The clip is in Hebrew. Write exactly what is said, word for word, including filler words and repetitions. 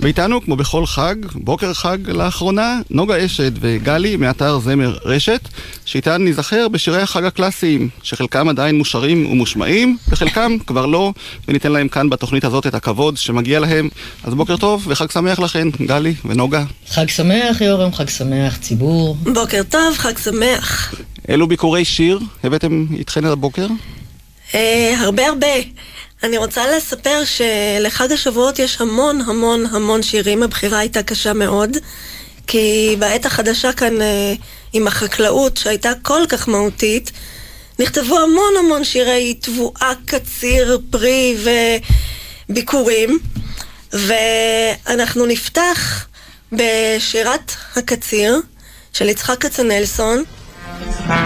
ואיתנו, כמו בכל חג, בוקר חג לאחרונה, נוגה אשד וגלי מאתר זמר רשת, שאיתן נזכר בשירי החג הקלאסיים, שחלקם עדיין מושרים ומושמעים, וחלקם כבר לא, וניתן להם כאן בתוכנית הזאת את הכבוד שמגיע להם. אז בוקר טוב וחג שמח לכן, גלי ונוגה. חג שמח יורם, חג שמח ציבור. בוקר טוב, חג שמח. אילו ביקורי שיר הבאתם איתכן את הבוקר? אה, הרבה הרבה. אני רוצה לספר שלחג השבועות יש המון המון המון שירים. הבחירה הייתה קשה מאוד, כי בעת החדשה כאן אה, עם החקלאות שהייתה כל כך מהותית, נכתבו המון המון שירי תבואה, קציר, פרי וביקורים. ואנחנו נפתח בשירת הקציר של יצחק כצנלסון.